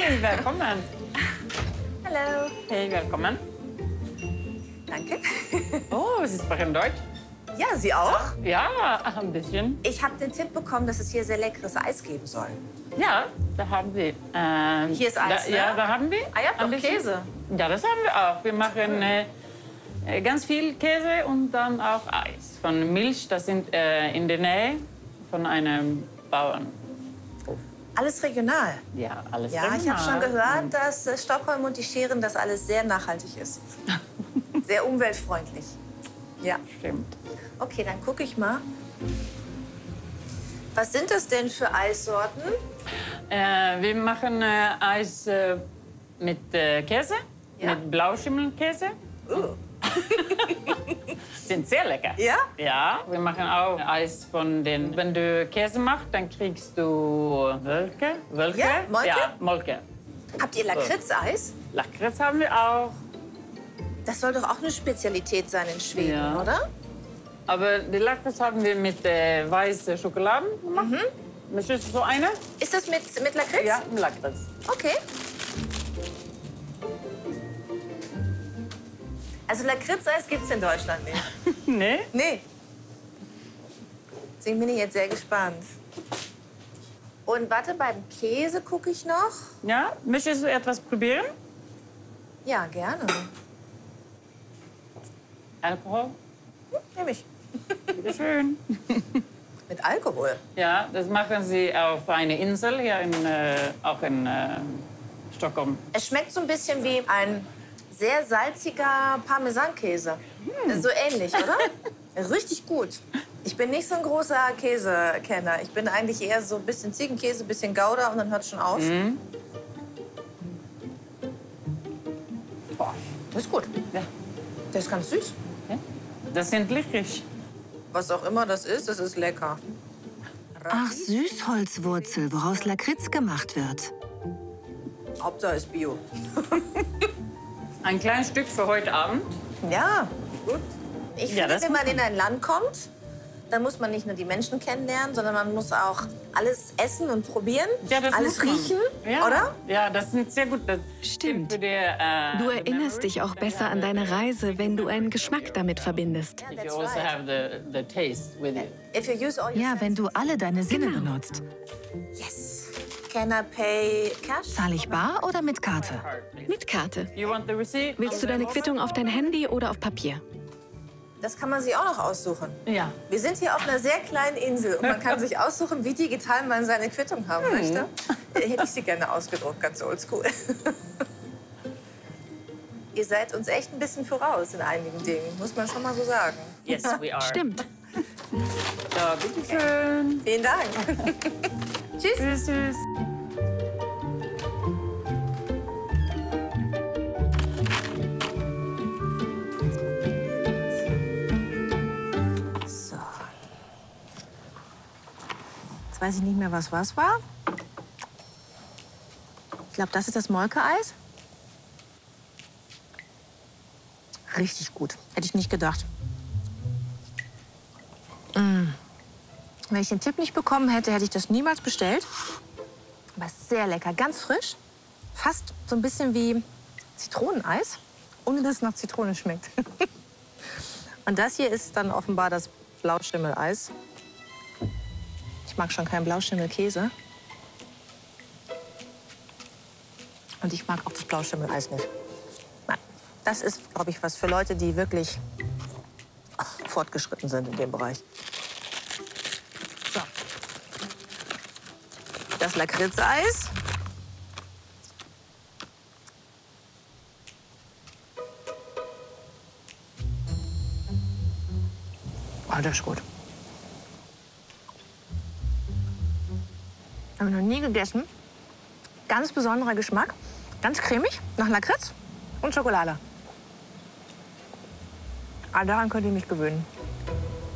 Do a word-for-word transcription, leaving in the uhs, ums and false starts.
Hey, willkommen. Hallo. Hey, willkommen. Danke. Oh, Sie sprechen Deutsch? Ja, Sie auch? Ja, ein bisschen. Ich habe den Tipp bekommen, dass es hier sehr leckeres Eis geben soll. Ja, da haben wir. Ähm, Hier ist Eis, da, ne? Ja, da haben wir. Ah, ihr habt ein doch bisschen. Käse. Ja, das haben wir auch. Wir machen äh, ganz viel Käse und dann auch Eis. Von Milch, das sind äh, in der Nähe von einem Bauern. Alles regional. Ja, alles Ja, ich habe schon gehört, dass äh, Stockholm und die Scheren, das alles sehr nachhaltig ist. Sehr umweltfreundlich. Ja. Stimmt. Okay, dann gucke ich mal. Was sind das denn für Eissorten? Äh, wir machen äh, Eis äh, mit äh, Käse, Ja. mit Blauschimmelkäse. Uh. Sind sehr lecker. Ja? Ja, wir machen auch Eis von den... Wenn du Käse machst, dann kriegst du Wölke. Wölke? Ja, Molke? Ja, Molke. Habt ihr Lakritzeis? Lakritz haben wir auch. Das soll doch auch eine Spezialität sein in Schweden, Ja. oder? Aber die Lakritz haben wir mit äh, weißer Schokolade gemacht. Mhm. Möchtest du so eine? Ist das mit, mit Lakritz? Ja, Lakritz. Okay. Also Lakritzeis gibt's in Deutschland nicht. Nee? Nee. Deswegen bin ich jetzt sehr gespannt. Und warte, beim Käse gucke ich noch. Ja? Möchtest du etwas probieren? Ja, gerne. Alkohol? Hm, nehme ich. Bitte schön. Mit Alkohol? Ja, das machen sie auf einer Insel hier in, äh, auch in äh, Stockholm. Es schmeckt so ein bisschen wie ein sehr salziger Parmesankäse. Hm. So ähnlich, oder? Richtig gut. Ich bin nicht so ein großer Käsekenner. Ich bin eigentlich eher so ein bisschen Ziegenkäse, ein bisschen Gouda und dann hört es schon auf. Mhm. Boah, das ist gut. Ja. Der ist ganz süß. Ja. Das sind Licorice. Was auch immer das ist, das ist lecker. Ach, Süßholzwurzel, woraus Lakritz gemacht wird. Hauptsache ist Bio. Ein kleines Stück für heute Abend. Ja, gut. Ich Ja, finde, das wenn muss man in ein Land kommt, dann muss man nicht nur die Menschen kennenlernen, sondern man muss auch alles essen und probieren, Ja, das alles muss man. riechen, Ja. oder? Ja, das sind sehr gut. Das Stimmt. für die, äh, Du erinnerst dich auch besser an deine Reise, wenn du einen Geschmack damit verbindest. If you also have the, the taste with it. If you use all your Ja, wenn du alle deine Sinne Genau. benutzt. Yes. Can I pay cash? Zahle ich bar oder mit Karte? Mit Karte. You want the receipt? Willst du deine Quittung auf dein Handy oder auf Papier? Das kann man sich auch noch aussuchen. Ja. Wir sind hier auf einer sehr kleinen Insel und man kann sich aussuchen, wie digital man seine Quittung haben möchte. Hätte ich sie gerne ausgedruckt, ganz oldschool. Ihr seid uns echt ein bisschen voraus in einigen Dingen, muss man schon mal so sagen. Yes, we are. Stimmt. Ja, bitteschön. Vielen Dank. Tschüss. Tschüss, tschüss. So. Jetzt weiß ich nicht mehr, was was war. Ich glaube, das ist das Molke-Eis. Richtig gut. Hätte ich nicht gedacht. Mm. Wenn ich den Tipp nicht bekommen hätte, hätte ich das niemals bestellt. Aber es ist sehr lecker, ganz frisch. Fast so ein bisschen wie Zitroneneis, ohne dass es nach Zitrone schmeckt. Und das hier ist dann offenbar das Blauschimmelleis. Ich mag schon keinen Blauschimmelkäse. Und ich mag auch das Blauschimmelleis nicht. Nein, das ist, glaube ich, was für Leute, die wirklich ach, fortgeschritten sind in dem Bereich. So. Das Lakritzeis. Oh, das ist gut. Habe ich noch nie gegessen. Ganz besonderer Geschmack. Ganz cremig, nach Lakritz und Schokolade. Aber daran könnt ihr mich gewöhnen.